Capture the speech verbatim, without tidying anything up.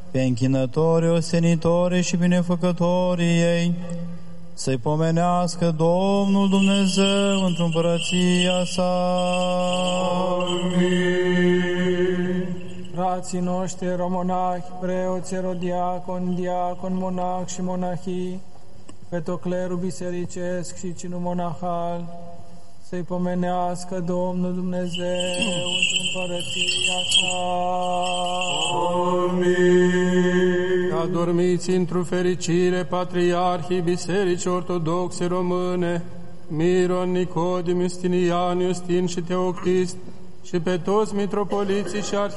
pe închinătorii, ostenitorii și binefăcătorii ei, să-i pomenească Domnul Dumnezeu într-o împărăția sa. Amin. Frații noștri romonahi, preoți, erodiacon, diacon, monah și monahii, pe tot clerul bisericesc și cinul monahal, să-i pomenească Domnul Dumnezeu într-o împărăția sa. Amin. Adormiți într-o fericire patriarhii Bisericii Ortodoxe Române, Miron, Nicodim, Justinian, Justin și Teoctist, și pe toți mitropoliții și arhi